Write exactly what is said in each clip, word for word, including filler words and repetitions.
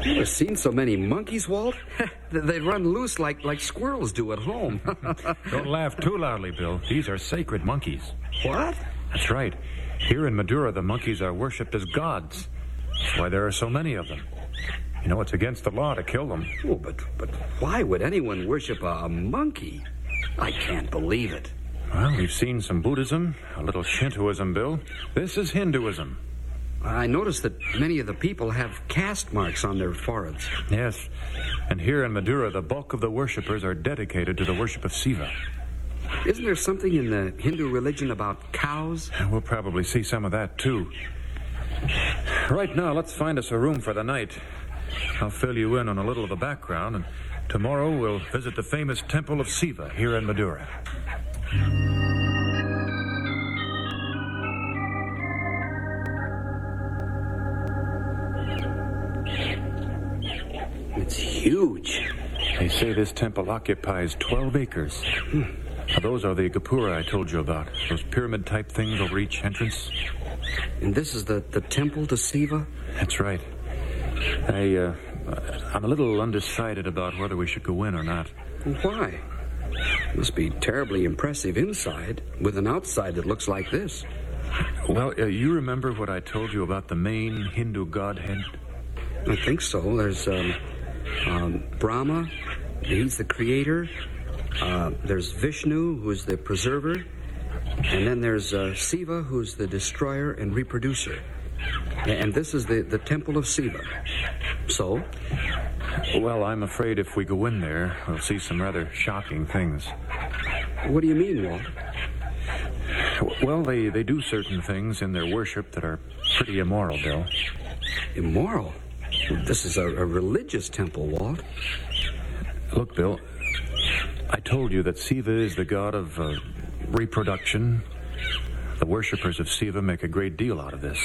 You ever seen so many monkeys, Walt? They run loose like, like squirrels do at home. Don't laugh too loudly, Bill. These are sacred monkeys. What? That's right. Here in Madura, the monkeys are worshipped as gods. That's why there are so many of them. You know, it's against the law to kill them. Oh, but, but why would anyone worship a, a monkey? I can't believe it. Well, we've seen some Buddhism, a little Shintoism, Bill. This is Hinduism. I noticed that many of the people have caste marks on their foreheads. Yes, and here in Madura, the bulk of the worshippers are dedicated to the worship of Siva. Isn't there something in the Hindu religion about cows? We'll probably see some of that, too. Right now, let's find us a room for the night. I'll fill you in on a little of the background, and tomorrow we'll visit the famous Temple of Siva here in Madura. It's huge. They say this temple occupies twelve acres. Hmm. Now, those are the gopura I told you about. Those pyramid-type things over each entrance. And this is the, the temple to Siva? That's right. I, uh, I'm a little undecided about whether we should go in or not. Why? It must be terribly impressive inside, with an outside that looks like this. Well, uh, you remember what I told you about the main Hindu godhead? I think so. There's um, um, Brahma, he's the creator. Uh, there's Vishnu, who's the preserver. And then there's uh, Siva, who's the destroyer and reproducer. And this is the, the temple of Siva. So? Well, I'm afraid if we go in there, we'll see some rather shocking things. What do you mean, Walt? Well, they, they do certain things in their worship that are pretty immoral, Bill. Immoral? This is a, a religious temple, Walt. Look, Bill, I told you that Siva is the god of uh, reproduction. The worshippers of Siva make a great deal out of this.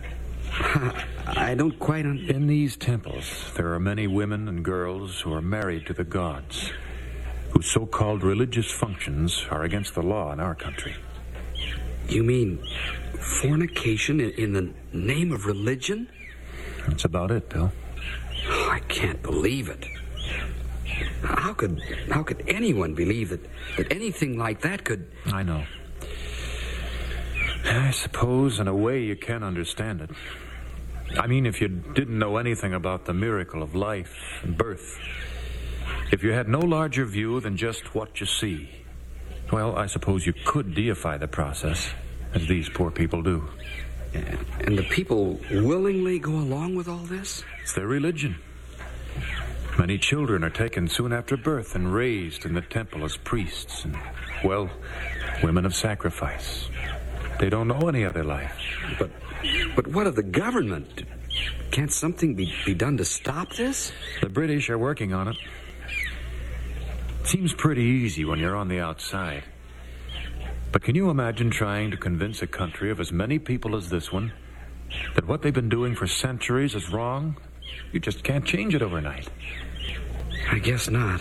I don't quite understand. In these temples, there are many women and girls who are married to the gods, whose so-called religious functions are against the law in our country. You mean fornication in, in the name of religion? That's about it, Bill. Oh, I can't believe it. How could how could anyone believe that, that anything like that could... I know. I suppose, in a way, you can understand it. I mean, if you didn't know anything about the miracle of life and birth, if you had no larger view than just what you see, well, I suppose you could deify the process, as these poor people do. And the people willingly go along with all this? It's their religion. Many children are taken soon after birth and raised in the temple as priests and, well, women of sacrifice. They don't know any other life. But but what of the government? Can't something be, be done to stop this? The British are working on it. It seems pretty easy when you're on the outside. But can you imagine trying to convince a country of as many people as this one that what they've been doing for centuries is wrong? You just can't change it overnight. I guess not.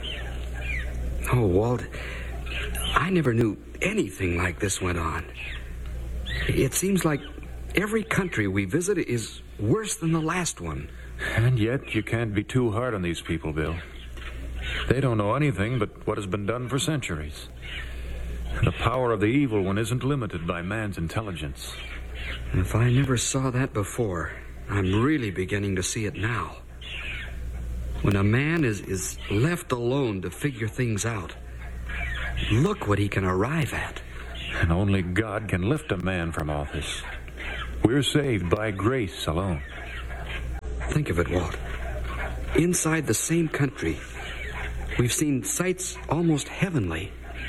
Oh, Walt, I never knew anything like this went on. It seems like every country we visit is worse than the last one. And yet you can't be too hard on these people, Bill. They don't know anything but what has been done for centuries. The power of the evil one isn't limited by man's intelligence. If I never saw that before, I'm really beginning to see it now. When a man is, is left alone to figure things out, look what he can arrive at. And only God can lift a man from all this. We're saved by grace alone. Think of it, Walt. Inside the same country, we've seen sights almost heavenly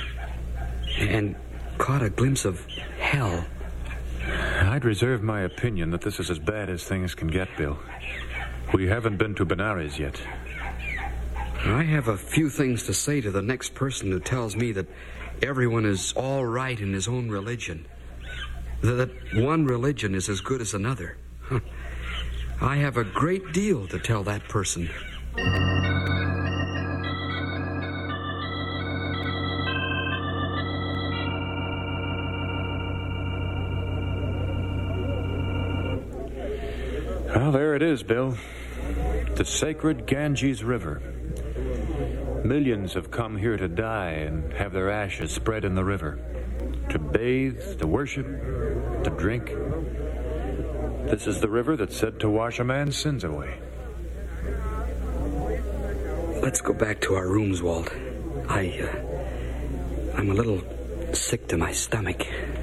and caught a glimpse of hell. I'd reserve my opinion that this is as bad as things can get, Bill. We haven't been to Benares yet. I have a few things to say to the next person who tells me that everyone is all right in his own religion. That one religion is as good as another. I have a great deal to tell that person. Well, there it is, Bill. The sacred Ganges River. Millions have come here to die and have their ashes spread in the river. To bathe, to worship, to drink. This is the river that's said to wash a man's sins away. Let's go back to our rooms, Walt. I, uh, I'm a little sick to my stomach.